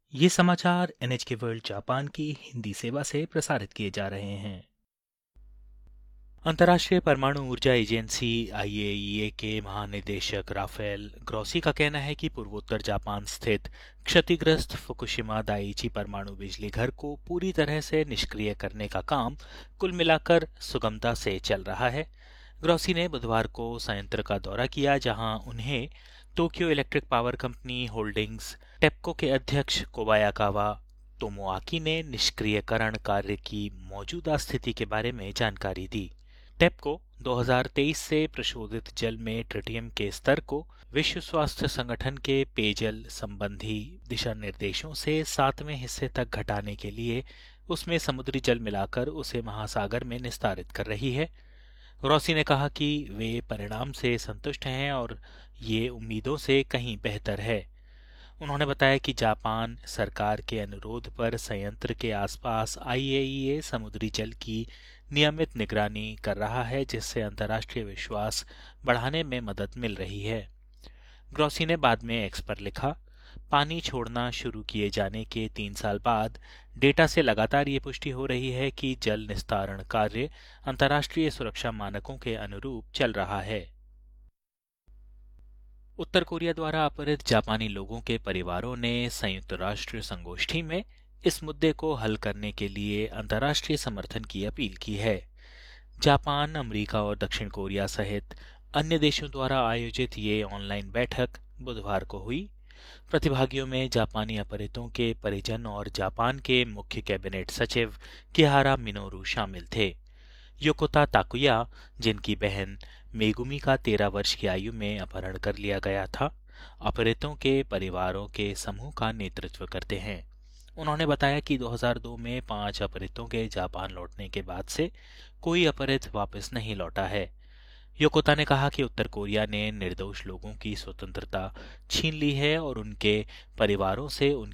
ये समाचार NHK world Japan की हिंदी सेवा से प्रसारित किए जा रहे हैं। अंतर्राष्ट्रीय परमाणु ऊर्जा एजेंसी IAEA के महानिदेशक राफेल ग्रॉसी का कहना है कि पूर्वोत्तर जापान स्थित क्षतिग्रस्त फुकुशिमा दाइची परमाणु बिजली घर को पूरी तरह से निष्क्रिय करने का काम कुल मिलाकर सुगमता से चल रहा है। ग्रॉसी ने बुधवार को संयंत्र का दौरा किया, जहां उन्हें Tokyo electric power company holdings टेप्को के अध्यक्ष कोबायाकावा तोमोआकी ने निष्क्रियकरण कार्य की मौजूदा स्थिति के बारे में जानकारी दी। टेप्को 2023 से प्रशोधित जल में ट्रिटियम के स्तर को विश्व स्वास्थ्य संगठन के पेयजल संबंधी दिशा निर्देशों से 7वें हिस्से तक घटाने के लिए उसमें समुद्री जल मिलाकर उसे महासागर में निस्तारित कर रही है। रॉसी ने कहा कि वे परिणाम से संतुष्ट हैं और ये उम्मीदों से कहीं बेहतर है। उन्होंने बताया कि जापान सरकार के अनुरोध पर संयंत्र के आसपास IAEA समुद्री जल की नियमित निगरानी कर रहा है, जिससे अंतर्राष्ट्रीय विश्वास बढ़ाने में मदद मिल रही है। ग्रॉसी ने बाद में एक्स पर लिखा, पानी छोड़ना शुरू किए जाने के 3 साल बाद डेटा से लगातार ये पुष्टि हो रही है कि जल निस्तारण कार्य अंतर्राष्ट्रीय सुरक्षा मानकों के अनुरूप चल रहा है। उत्तर कोरिया द्वारा अपहृत जापानी लोगों के परिवारों ने संयुक्त राष्ट्र संगोष्ठी में इस मुद्दे को हल करने के लिए अंतर्राष्ट्रीय समर्थन की अपील की है। जापान, अमेरिका और दक्षिण कोरिया सहित अन्य देशों द्वारा आयोजित ये ऑनलाइन बैठक बुधवार को हुई। प्रतिभागियों में जापानी अपहृतों के परिजन और जापान के मुख्य कैबिनेट सचिव किहारा मिनोरू शामिल थे। योकोता ताकुया, जिनकी बहन मेगुमी का 13 वर्ष की आयु में अपहरण कर लिया गया था, अपहृतों के परिवारों के समूह का नेतृत्व करते हैं। उन्होंने बताया कि 2002 में 5 अपहृतों के जापान लौटने के बाद से कोई अपहृत वापस नहीं लौटा है। योकोता ने कहा कि उत्तर कोरिया ने निर्दोष लोगों की स्वतंत्रता छीन ली है और उनके परिवारों से